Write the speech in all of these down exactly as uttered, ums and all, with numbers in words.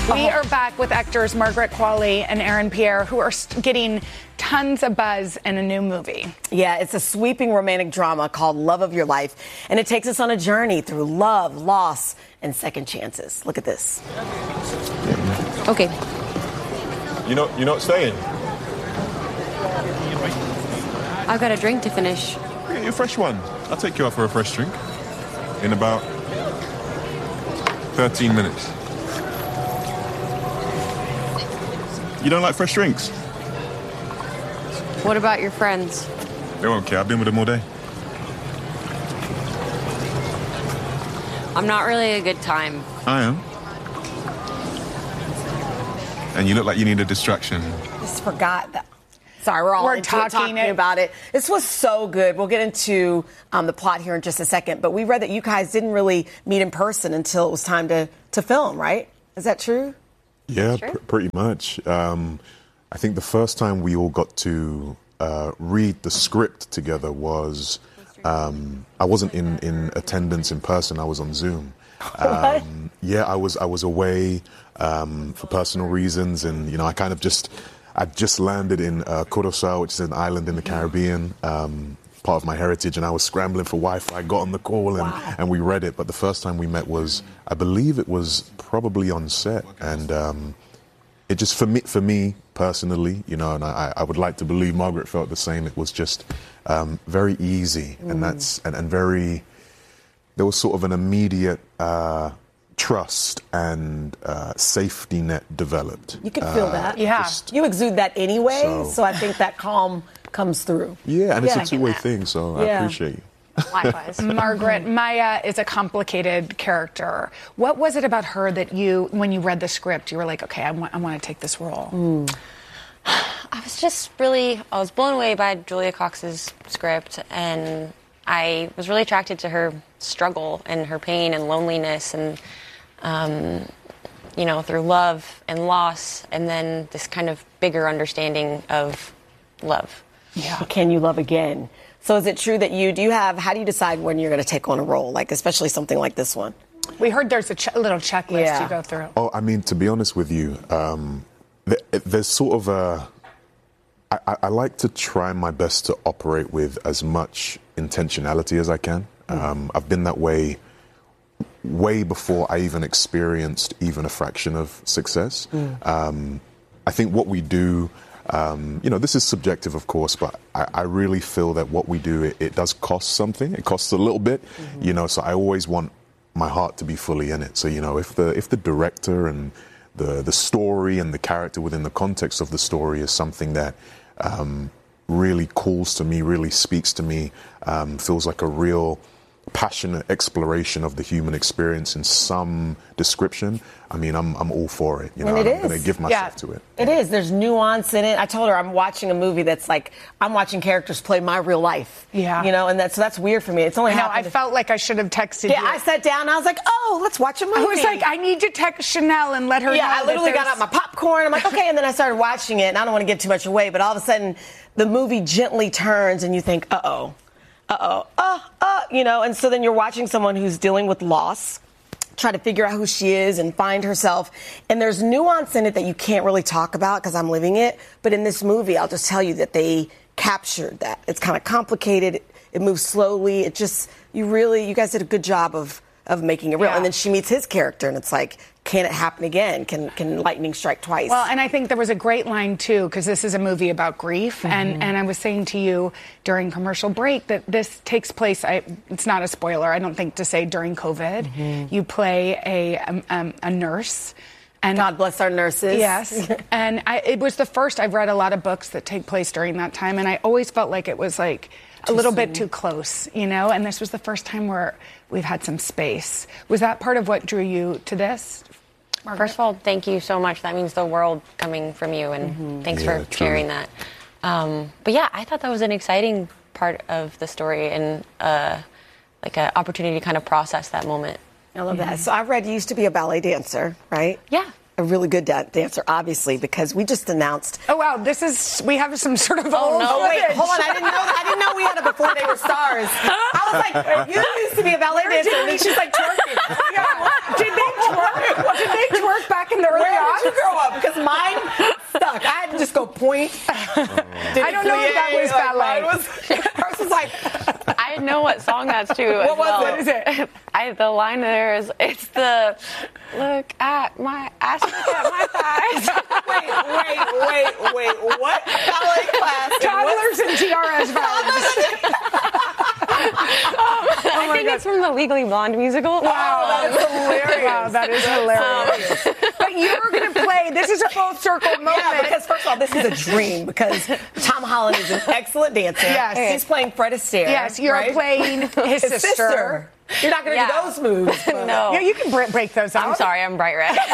We are back with actors Margaret Qualley and Aaron Pierre, who are getting tons of buzz in a new movie. Yeah, it's a sweeping romantic drama called Love of Your Life, and it takes us on a journey through love, loss, and second chances. Look at this. Okay. You know, you're not staying? I've got a drink to finish. Get you a fresh one. I'll take you out for a fresh drink in about thirteen minutes. You don't like fresh drinks? What about your friends? They won't care. I've been with them all day. I'm not really a good time. I am. And you look like you need a distraction. Just forgot that. Sorry, we're all We're into talking, talking it. about it. This was so good. We'll get into um, the plot here in just a second. But we read that you guys didn't really meet in person until it was time to, to film, right? Is that true? Yeah, Sure. pr- pretty much. Um, I think the first time we all got to uh, read the script together was, um, I wasn't in, in attendance in person, I was on Zoom. Um, yeah, I was I was away um, for personal reasons, and, you know, I kind of just, I just landed in uh, Curaçao, which is an island in the Caribbean, um, part of my heritage, and I was scrambling for Wi-Fi, got on the call, and, Wow. and we read it. But the first time we met was, I believe it was probably on set, and um, it just, for me, for me personally, you know, and I, I would like to believe Margaret felt the same. It was just um, very easy, Mm. and that's and, and very. There was sort of an immediate uh, trust and uh, safety net developed. You can feel Uh, that. Yeah. just- You exude that anyway, so, So- I think that calm comes through. yeah, and it's Yeah. a two-way thing, so I Yeah. appreciate you. Likewise. Margaret, Maya is a complicated character. What was it about her that you, when you read the script, you were like, okay, I want, I want to take this role? I was just really, I was blown away by Julia Cox's script, and I was really attracted to her struggle and her pain and loneliness, and, um, you know, through love and loss, and then this kind of bigger understanding of love. Yeah. Can you love again? So is it true that you, do you have, how do you decide when you're going to take on a role, like especially something like this one? We heard there's a ch- little checklist Yeah. you go through. Oh, I mean, to be honest with you, um, th- there's sort of a. I, I, I like to try my best to operate with as much intentionality as I can. Um, I've been that way way before I even experienced even a fraction of success. Um, I think what we do, um, you know, this is subjective, of course, but I, I really feel that what we do, it, it does cost something. It costs a little bit, you know, so I always want my heart to be fully in it. So, you know, if the if the director and the the story and the character within the context of the story is something that um, really calls to me, really speaks to me, um, feels like a real passionate exploration of the human experience in some description, I mean, I'm I'm all for it. You know, And it I'm going is. to give myself Yeah. to it. It is. There's nuance in it. I told her I'm watching a movie that's like, I'm watching characters play my real life. Yeah. You know, and that's, so that's weird for me. It's only I know, I happened. felt like I should have texted yeah, you. I sat down and I was like, oh, let's watch a movie. I was like, I need to text Chanel and let her Yeah, know. I literally that got there's- out my popcorn. I'm like, okay, and then I started watching it, and I don't want to give too much away, but all of a sudden, the movie gently turns, and you think, uh-oh, uh-oh, uh, uh, you know, and so then you're watching someone who's dealing with loss, try to figure out who she is and find herself, and there's nuance in it that you can't really talk about because I'm living it, but in this movie, I'll just tell you that they captured that. It's kind of complicated. It, it moves slowly. It just, you really, you guys did a good job of of making it real. Yeah. And then she meets his character, and it's like, can it happen again? Can can lightning strike twice? Well, and I think there was a great line, too, because this is a movie about grief. Mm-hmm. And, and I was saying to you during commercial break that this takes place, I, it's not a spoiler, I don't think, to say during COVID. Mm-hmm. You play a, um, um, a nurse. And God bless our nurses. Yes. And I, it was the first, I've read a lot of books that take place during that time, and I always felt like it was like a little bit too close, you know? And this was the first time where we've had some space. Was that part of what drew you to this? Margaret? First of all, thank you so much. That means the world coming from you, and thanks Yeah, for truly. sharing that. Um, but yeah, I thought that was an exciting part of the story, and uh, like an opportunity to kind of process that moment. I love that. So I read you used to be a ballet dancer, right? Yeah. A really good da- dancer, obviously, because we just announced. Oh, wow, this is, we have some sort of Oh, old no. Oh wait, footage. hold on! I didn't know. I didn't know we had it before they were stars. I was like, you used to be a ballet dancer, and then she's like twerking. Yeah. Did they twerk? Did they twerk back in the early Where point. I don't know if that was ballet. Like, was, was like, I know what song that's to. What as was well. it? What is it? I, the line there is, it's the, look at my ass, look at my thighs. wait, wait, wait, wait. What ballet class? Toddlers and tiaras vibes. Oh I think God. It's from the Legally Blonde musical. Wow, that is hilarious. Wow, that is hilarious. Um, but you're going to play, this is a full circle moment. Yeah, because first of all, this is a dream because Tom Holland is an excellent dancer. Yes. He's playing Fred Astaire. Yes, you're right? playing his, his sister. sister. You're not going to Yeah. do those moves. But. No. Yeah, you can break, break those out. I'm sorry, I'm bright red.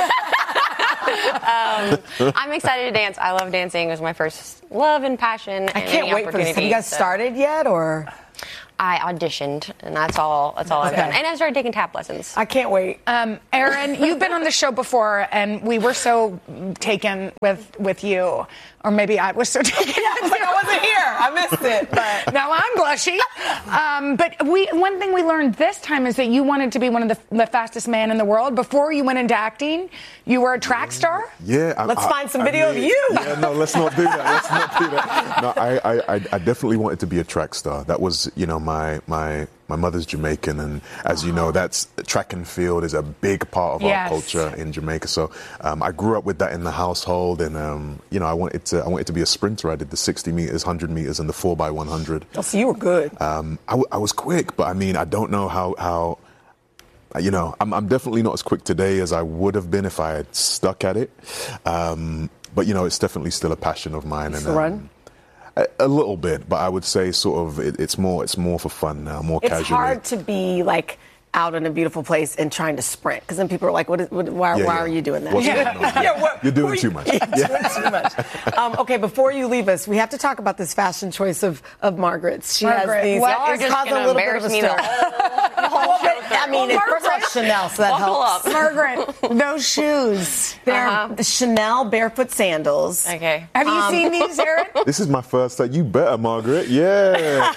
um, I'm excited to dance. I love dancing. It was my first love and passion. I and can't any wait for this. Have you guys so. started yet, or? I auditioned, and that's all. That's all Okay. I've done. And I started taking tap lessons. I can't wait. Um, Erin, you've been on the show before, and we were so taken with with you, or maybe I was so taken. Yeah, I was like, I wasn't here. I missed it. But now I'm blushy. Um, but we one thing we learned this time is that you wanted to be one of the, the fastest man in the world. Before you went into acting, you were a track star. Yeah. I, Let's I, find some I video mean, of you. Yeah, no, let's not do that. Let's not do that. No, I, I, I, I definitely wanted to be a track star. That was, you know, my my. My mother's Jamaican, and as you know, that's track and field is a big part of Yes. our culture in Jamaica. So um, I grew up with that in the household, and um, you know, I wanted to I wanted to be a sprinter. I did the sixty meters, one hundred meters, and the four by one hundred. Oh, so you were good. Um, I, w- I was quick, but I mean, I don't know how how. You know, I'm, I'm definitely not as quick today as I would have been if I had stuck at it. Um, but you know, it's definitely still a passion of mine. Used and to um, run? A, a little bit, but I would say sort of it, it's more it's more for fun now, more It's casually. hard to be like out in a beautiful place and trying to sprint because then people are like, "What? Is, what why, Yeah, why yeah. are you doing that?" What's yeah, going on? yeah, what, You're doing who are too you- much. Yeah, Yeah. doing too much. Um, okay, before you leave us, we have to talk about this fashion choice of of Margaret's. She Margaret, has these. what Y'all are it's just caused a gonna little bit of embarrass a me the stir. whole Well, but, I mean, Well, it's first of all Margaret, Chanel, so that buckle helps. up. Margaret, those shoes. They're Uh-huh. the Chanel barefoot sandals. Okay. Have you Um, seen these, Erin? This is my first time. You better, Margaret. Yeah.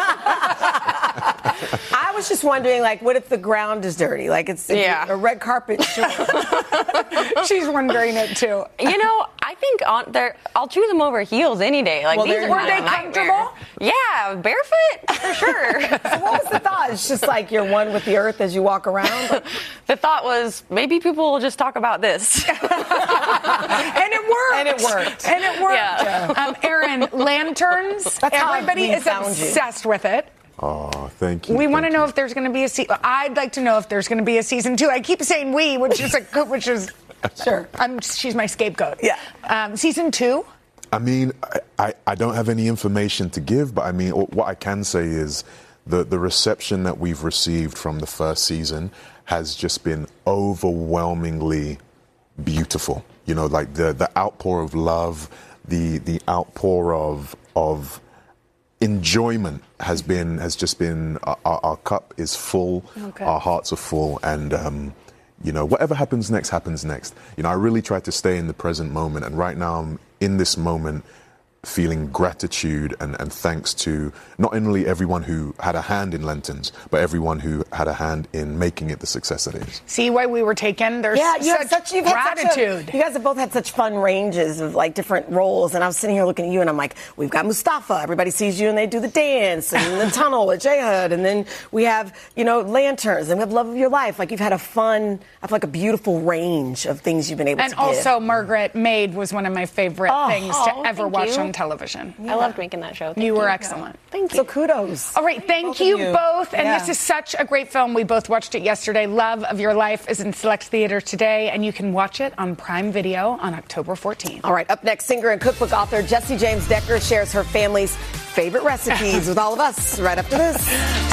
I was just wondering, like, what if the ground is dirty? Like, it's it's Yeah. a red carpet. Sure. She's wondering it too. You know, I think on there, I'll choose them over heels any day. Like Well, these there are you Were not they a nightmare. comfortable? Yeah, barefoot for sure. So what was the thought? It's just like you're one with the earth as you walk around. The thought was maybe people will just talk about this. And it worked. And it worked. And it worked. Yeah. Um, Erin, lanterns. That's how Everybody we is found you. obsessed with it. Oh, thank you. We want to thank know you. if there's going to be a season. I'd like to know if there's going to be a season two. I keep saying we, which is a, which is Sure. I'm, she's my scapegoat. Yeah. Um, season two. I mean, I, I, I don't have any information to give, but I mean, what I can say is the, the reception that we've received from the first season has just been overwhelmingly beautiful. You know, like the, the outpour of love, the the outpour of of enjoyment has been has just been our, our cup is full, Okay. our hearts are full, and um, you know, whatever happens next happens next. You know, I really try to stay in the present moment, and right now I'm in this moment feeling gratitude and, and thanks to not only everyone who had a hand in Lanterns, but everyone who had a hand in making it the success it is. See why we were taken? There's Yeah, you such, have such you've had such a- gratitude. you guys have both had such fun ranges of like different roles, and I was sitting here looking at you, and I'm like, we've got Mustafa. Everybody sees you, and they do the dance, and the tunnel with J Hud, and then we have you know Lanterns, and we have Love of Your Life. Like you've had a fun, I feel like a beautiful range of things you've been able and to give. also, Margaret Maid was one of my favorite Oh. things Oh, to ever thank watch you. on television. I loved making that show. Thank You were excellent. Thank you. So kudos. All right, thank Both of you, you. both. And Yeah. this is such a great film. We both watched it yesterday. Love of Your Life is in select theaters today, and you can watch it on Prime Video on October fourteenth. All right, up next, singer and cookbook author Jessie James Decker shares her family's favorite recipes with all of us right after this.